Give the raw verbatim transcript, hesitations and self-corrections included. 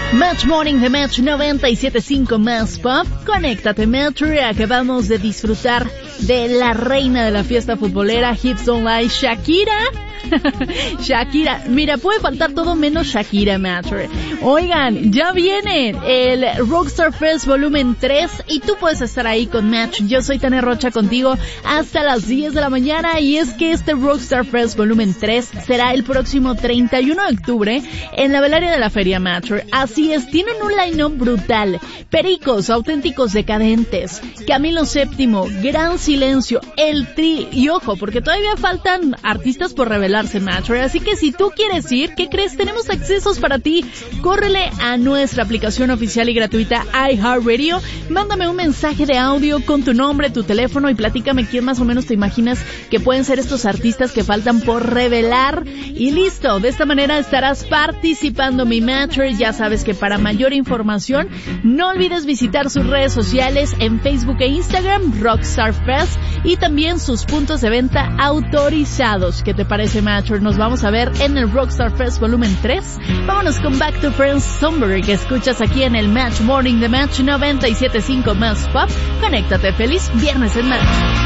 Match Morning de Match noventa y siete punto cinco más Pop. Conéctate, Metro. Acabamos de disfrutar de la reina de la fiesta futbolera, Hips Don't Lie, Shakira. Shakira, mira, puede faltar todo menos Shakira, Metro. Oigan, ya viene el Rockstar Fest Volumen tres y tú puedes estar ahí con Match. Yo soy Tania Rocha contigo hasta las diez de la mañana, y es que este Rockstar Fest Volumen tres será el próximo treinta y uno de octubre en la velaria de la Feria Metro. Así es, tienen un line-up brutal. Pericos, Auténticos Decadentes, Camilo séptimo, Gran Silencio, El Tri, y ojo, porque todavía faltan artistas por revelarse, Metro. Así que si tú quieres ir, ¿qué crees? Tenemos accesos para ti. Córrele a nuestra aplicación oficial y gratuita iHeartRadio. Mándame un mensaje de audio con tu nombre, tu teléfono, y platícame quién más o menos te imaginas que pueden ser estos artistas que faltan por revelar. Y listo, de esta manera estarás participando, mi Metro. Ya sabes que para mayor información no olvides visitar sus redes sociales en Facebook e Instagram, Rockstar Fest, y también sus puntos de venta autorizados. ¿Qué te parece, Metro? Nos vamos a ver en el Rockstar Fest Volumen tres. Vámonos con Back to Friends Somebody, que escuchas aquí en el Match Morning de Match noventa y siete punto cinco más Pop. Conéctate, feliz viernes en Match.